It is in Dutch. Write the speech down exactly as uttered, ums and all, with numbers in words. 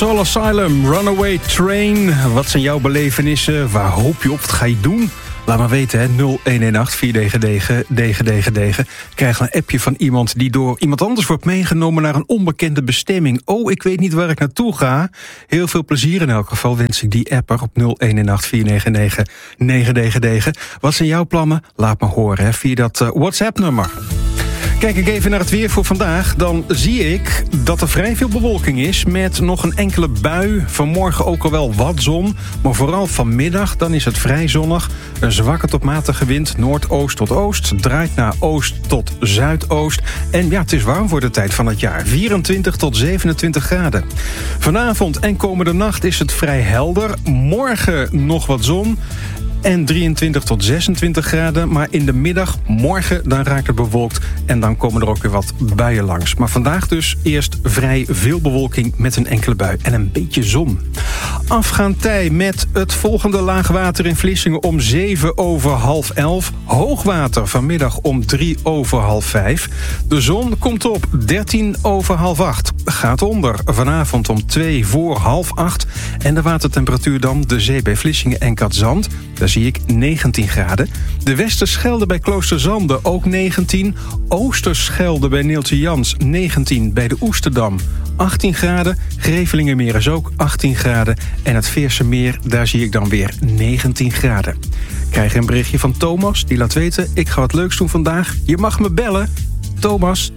Soul Asylum, Runaway Train. Wat zijn jouw belevenissen? Waar hoop je op? Wat ga je doen? Laat maar weten, hè. nul een een acht vier negen negen negen negen negen. Krijg een appje van iemand die door iemand anders wordt meegenomen naar een onbekende bestemming. Oh, ik weet niet waar ik naartoe ga. Heel veel plezier in elk geval wens ik die apper op nul een een acht vier negen negen negen negen negen. Wat zijn jouw plannen? Laat me horen, hè, via dat uh, WhatsApp-nummer. Kijk ik even naar het weer voor vandaag, dan zie ik dat er vrij veel bewolking is met nog een enkele bui. Vanmorgen ook al wel wat zon, maar vooral vanmiddag dan is het vrij zonnig. Een zwakke tot matige wind, noordoost tot oost, draait naar oost tot zuidoost. En ja, het is warm voor de tijd van het jaar, vierentwintig tot zevenentwintig graden. Vanavond en komende nacht is het vrij helder, morgen nog wat zon. En drieëntwintig tot zesentwintig graden. Maar in de middag, morgen, dan raakt het bewolkt. En dan komen er ook weer wat buien langs. Maar vandaag dus eerst vrij veel bewolking met een enkele bui en een beetje zon. Afgaan tij met het volgende laagwater in Vlissingen om zeven over half elf. Hoogwater vanmiddag om drie over half vijf. De zon komt op dertien over half acht. Gaat onder vanavond om twee voor half acht. En de watertemperatuur dan de zee bij Vlissingen en Katzand. Daar zie ik negentien graden. De Westerschelde bij Kloosterzande ook negentien. Oosterschelde bij Neeltje Jans negentien. Bij de Oesterdam achttien graden. Grevelingenmeer is ook achttien graden. En het Veersemeer, daar zie ik dan weer negentien graden. Ik krijg een berichtje van Thomas. Die laat weten, ik ga wat leuks doen vandaag. Je mag me bellen. Thomas...